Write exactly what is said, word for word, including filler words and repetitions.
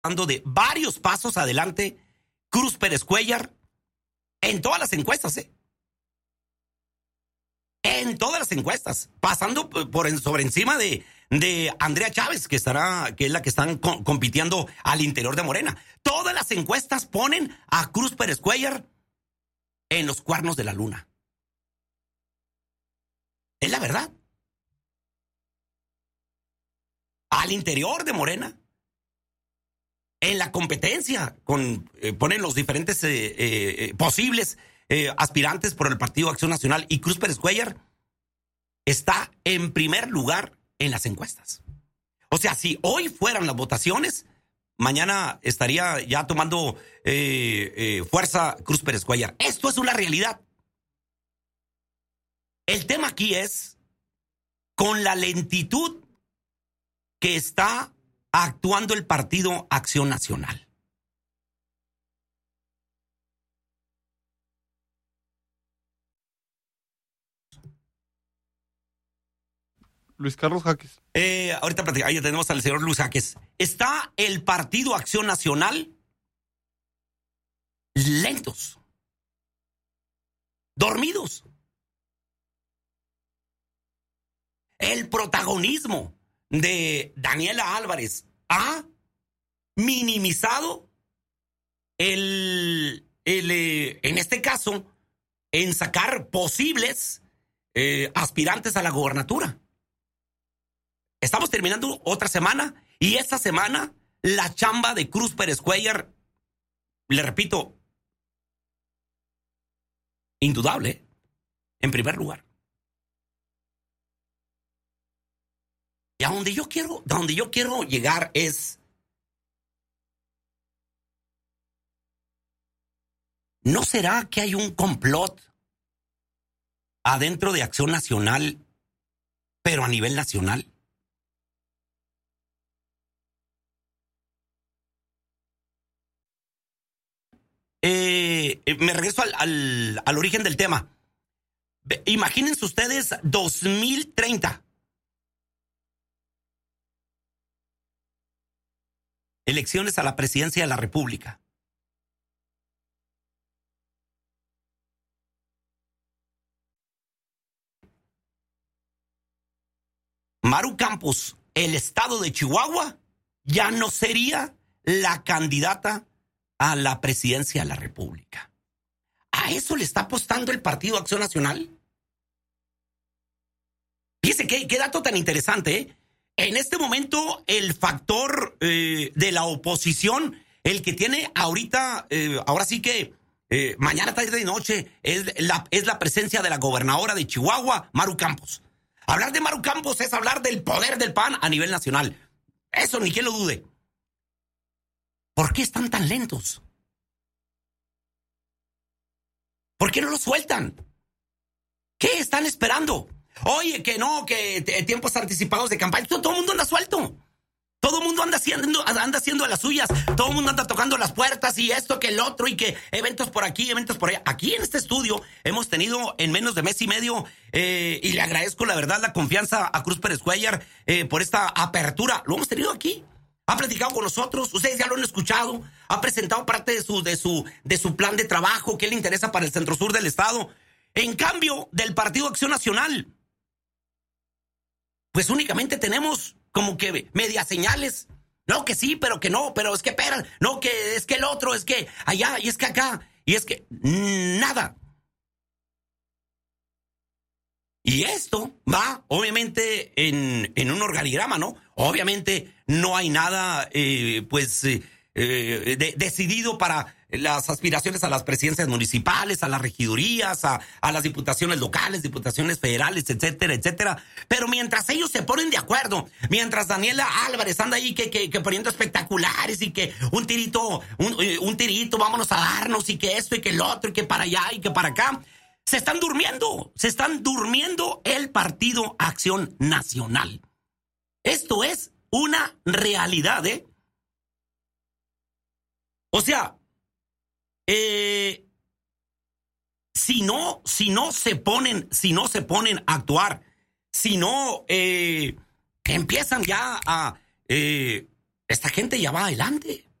Hablando de varios pasos adelante, Cruz Pérez Cuéllar, en todas las encuestas, ¿eh? En todas las encuestas, pasando por en, sobre encima de, de Andrea Chávez, que estará, que es la que están co- compitiendo al interior de Morena. Todas las encuestas ponen a Cruz Pérez Cuéllar en los cuernos de la luna. Es la verdad. Al interior de Morena, en la competencia, con eh, ponen los diferentes eh, eh, posibles eh, aspirantes por el Partido Acción Nacional, y Cruz Pérez Cuéllar está en primer lugar en las encuestas. O sea, si hoy fueran las votaciones, mañana estaría ya tomando eh, eh, fuerza Cruz Pérez Cuéllar. Esto es una realidad. El tema aquí es con la lentitud que está actuando el Partido Acción Nacional. Luis Carlos Jaques. Eh, ahorita platicamos, ahí tenemos al señor Luis Jaques. Está el Partido Acción Nacional lentos, dormidos. El protagonismo de Daniela Álvarez ha minimizado el, el eh, en este caso, en sacar posibles eh, aspirantes a la gobernatura. Estamos terminando otra semana y esta semana la chamba de Cruz Pérez Cuéllar, le repito, indudable, en primer lugar. Y a donde yo quiero, a donde yo quiero llegar es, ¿no será que hay un complot adentro de Acción Nacional, pero a nivel nacional? Eh, me regreso al, al, al origen del tema. Imagínense ustedes dos mil treinta. Elecciones a la presidencia de la República. Maru Campos, el estado de Chihuahua, ya no sería la candidata a la presidencia de la República. ¿A eso le está apostando el Partido Acción Nacional? Fíjese qué, qué dato tan interesante, ¿eh? En este momento, el factor eh, de la oposición, el que tiene ahorita, eh, ahora sí que eh, mañana, tarde y noche, es la, es la presencia de la gobernadora de Chihuahua, Maru Campos. Hablar de Maru Campos es hablar del poder del P A N a nivel nacional. Eso ni quien lo dude. ¿Por qué están tan lentos? ¿Por qué no lo sueltan? ¿Qué están esperando? Oye, que no, que tiempos anticipados de campaña. Todo, todo el mundo anda suelto. Todo el mundo anda haciendo, anda haciendo las suyas. Todo el mundo anda tocando las puertas y esto, que el otro, y que eventos por aquí, eventos por allá. Aquí en este estudio hemos tenido en menos de mes y medio, eh, y le agradezco la verdad la confianza a Cruz Pérez Cuéllar eh, por esta apertura. Lo hemos tenido aquí. Ha platicado con nosotros, ustedes ya lo han escuchado. Ha presentado parte de su, de su, de su plan de trabajo, que le interesa para el centro sur del estado. En cambio, del Partido Acción Nacional, pues únicamente tenemos como que media señales. No, que sí, pero que no, pero es que espera, no, que es que el otro, es que allá, y es que acá, y es que nada. Y esto va, obviamente, en, en un organigrama, ¿no? Obviamente no hay nada, eh, pues, eh, eh, de, decidido para las aspiraciones a las presidencias municipales, a las regidurías, a, a las diputaciones locales, diputaciones federales, etcétera, etcétera. Pero mientras ellos se ponen de acuerdo, mientras Daniela Álvarez anda ahí que, que, que poniendo espectaculares y que un tirito, un, un tirito, vámonos a darnos, y que esto y que el otro, y que para allá y que para acá, se están durmiendo, se están durmiendo el Partido Acción Nacional. Esto es una realidad, ¿eh? O sea, eh, si no, si no se ponen, si no se ponen a actuar, si no eh, empiezan ya a eh, esta gente ya va adelante.